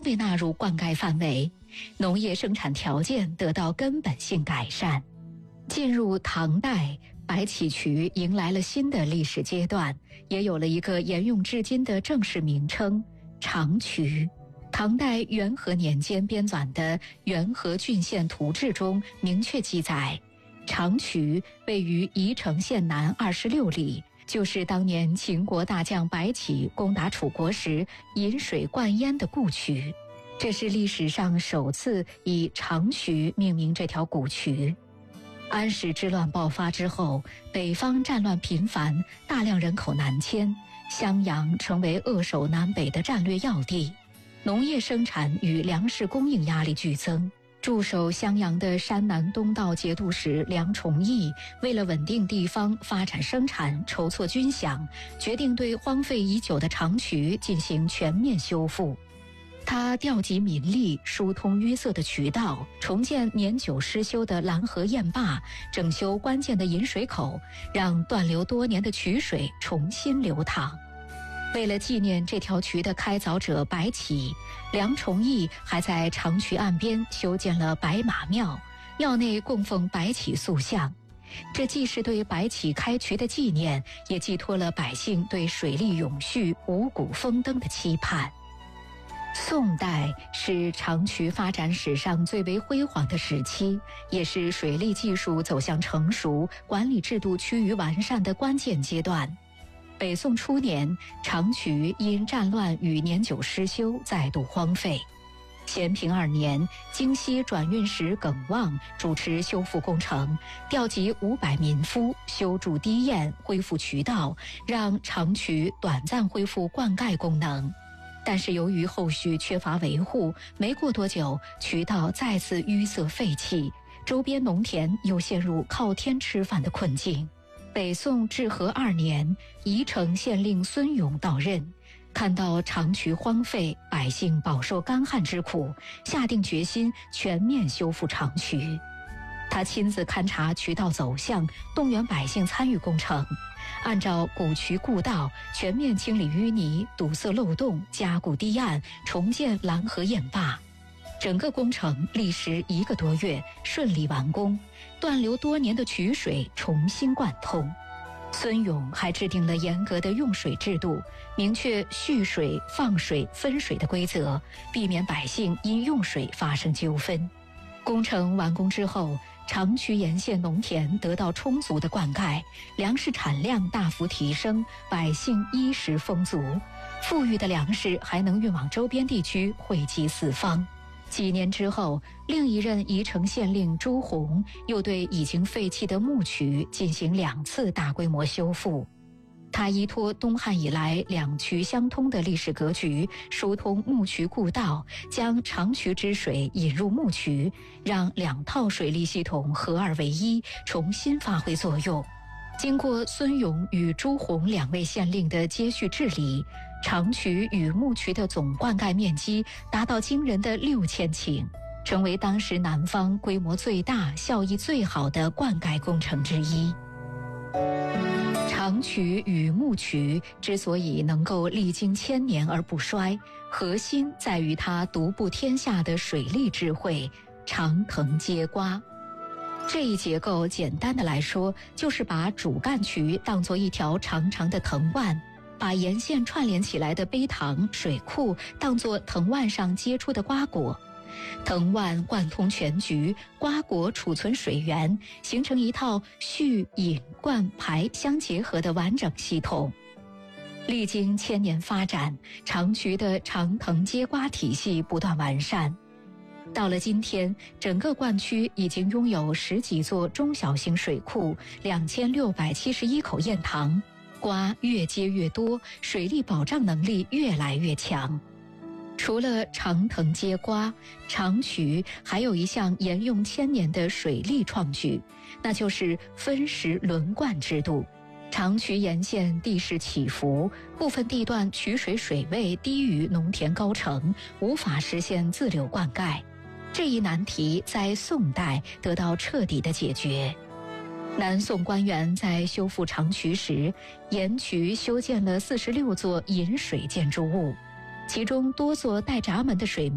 被纳入灌溉范围，农业生产条件得到根本性改善。进入唐代，白起渠迎来了新的历史阶段，也有了一个沿用至今的正式名称——长渠。唐代元和年间编纂的《元和郡县图志》中明确记载，长渠位于宜城县南26里，就是当年秦国大将白起攻打楚国时引水灌淹的故渠。这是历史上首次以长渠命名这条古渠。安史之乱爆发之后，北方战乱频繁，大量人口南迁，襄阳成为扼守南北的战略要地，农业生产与粮食供应压力剧增。驻守襄阳的山南东道节度使梁崇义为了稳定地方发展生产，筹措军饷，决定对荒废已久的长渠进行全面修复。他调集民力，疏通淤塞的渠道，重建年久失修的拦河堰坝，整修关键的引水口，让断流多年的渠水重新流淌。为了纪念这条渠的开凿者白起，梁崇义还在长渠岸边修建了白马庙，庙内供奉白起塑像。这既是对白起开渠的纪念，也寄托了百姓对水利永续、五谷丰登的期盼。宋代是长渠发展史上最为辉煌的时期，也是水利技术走向成熟、管理制度趋于完善的关键阶段。北宋初年，长渠因战乱与年久失修，再度荒废。咸平2年，京西转运使耿旺主持修复工程，调集500民夫修筑堤堰，恢复渠道，让长渠短暂恢复灌溉功能。但是由于后续缺乏维护，没过多久，渠道再次淤塞废弃，周边农田又陷入靠天吃饭的困境。北宋至和2年，宜城县令孙勇到任，看到长渠荒废，百姓饱受干旱之苦，下定决心全面修复长渠。他亲自勘察渠道走向，动员百姓参与工程，按照古渠故道，全面清理淤泥，堵塞漏洞，加固堤岸，重建拦河堰坝。整个工程历时1个多月，顺利完工，断流多年的渠水重新贯通。孙勇还制定了严格的用水制度，明确蓄水、放水、分水的规则，避免百姓因用水发生纠纷。工程完工之后，长渠沿线农田得到充足的灌溉，粮食产量大幅提升，百姓衣食丰足，富裕的粮食还能运往周边地区，惠及四方。几年之后，另一任宜城县令朱洪又对已经废弃的木渠进行2次大规模修复。他依托东汉以来两渠相通的历史格局，疏通木渠故道，将长渠之水引入木渠，让2套水利系统合二为一，重新发挥作用。经过孙勇与朱洪2位县令的接续治理，长渠与木渠的总灌溉面积达到惊人的6000顷，成为当时南方规模最大、效益最好的灌溉工程之一。长渠与木渠之所以能够历经1000年而不衰，核心在于它独步天下的水利智慧——长藤接瓜。这一结构简单的来说，就是把主干渠当作一条长长的藤蔓，把沿线串联起来的陂塘、水库当作藤蔓上结出的瓜果。藤蔓贯通全局，瓜果储存水源，形成一套蓄、引、灌、排相结合的完整系统。历经1000年发展，长渠的长藤接瓜体系不断完善。到了今天，整个灌区已经拥有10几座中小型水库，2671口堰塘，瓜越接越多，水利保障能力越来越强。除了长藤接瓜，长渠还有一项沿用1000年的水利创举，那就是分时轮灌制度。长渠沿线地势起伏，部分地段渠水水位低于农田高程，无法实现自流灌溉。这一难题在宋代得到彻底的解决。南宋官员在修复长渠时，沿渠修建了46座引水建筑物，其中多座带闸门的水